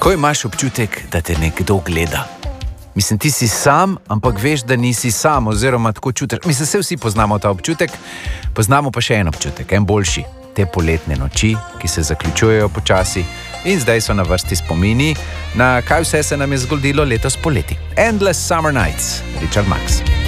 Ko imaš občutek, da te nekdo gleda? Mislim, ti si sam, ampak veš, da nisi sam, oziroma tako čutiš. Mislim, se vsi poznamo ta občutek, poznamo pa še en občutek, en boljši. Te poletne noči, ki se zaključujejo počasi in zdaj so na vrsti spomini, na kaj vse se nam je zgodilo letos poleti. Endless Summer Nights, Richard Marx.